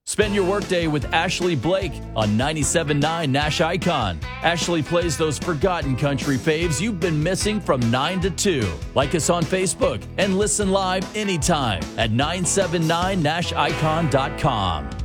Spend your workday with Ashley Blake on 97.9 Nash Icon. Ashley plays those forgotten country faves you've been missing from 9 to 2. Like us on Facebook and listen live anytime at 979nashicon.com.